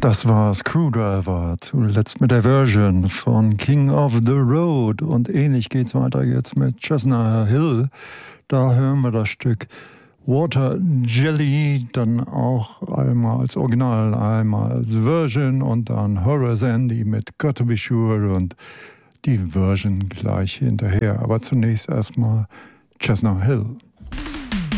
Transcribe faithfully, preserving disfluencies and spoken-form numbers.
Das war Screwdriver, zuletzt mit der Version von King of the Road. Und ähnlich geht's weiter jetzt mit Chestnut Hill. Da hören wir das Stück Water Jelly, dann auch einmal als Original, einmal als Version und dann Horace Andy mit Got to Be Sure und die Version gleich hinterher. Aber zunächst erstmal Chestnut Hill.